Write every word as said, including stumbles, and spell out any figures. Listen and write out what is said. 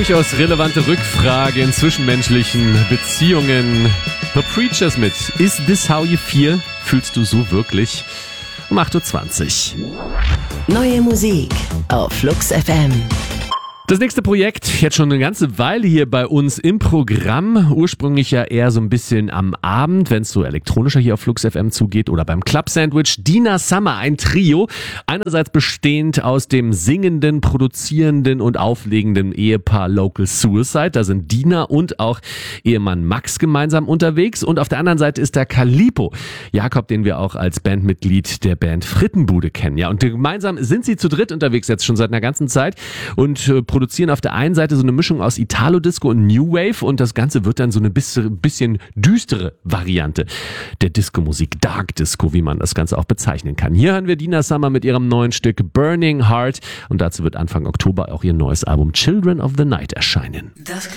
Durchaus relevante Rückfrage in zwischenmenschlichen Beziehungen. The Preachers mit Is This How You Feel? Fühlst du so wirklich? Um acht Uhr zwanzig. Neue Musik auf Flux F M. Das nächste Projekt, jetzt schon eine ganze Weile hier bei uns im Programm, ursprünglich ja eher so ein bisschen am Abend, wenn es so elektronischer hier auf Flux F M zugeht oder beim Club Sandwich. Dina Summer, ein Trio, einerseits bestehend aus dem singenden, produzierenden und auflegenden Ehepaar Local Suicide, da sind Dina und auch Ehemann Max gemeinsam unterwegs, und auf der anderen Seite ist der Kalipo, Jakob, den wir auch als Bandmitglied der Band Frittenbude kennen, ja, und gemeinsam sind sie zu dritt unterwegs jetzt schon seit einer ganzen Zeit und äh, produzieren auf der einen Seite so eine Mischung aus Italo-Disco und New Wave, und das Ganze wird dann so eine bisschen düstere Variante der Disco-Musik, Dark Disco, wie man das Ganze auch bezeichnen kann. Hier hören wir Dina Summer mit ihrem neuen Stück Burning Heart, und dazu wird Anfang Oktober auch ihr neues Album Children of the Night erscheinen. Das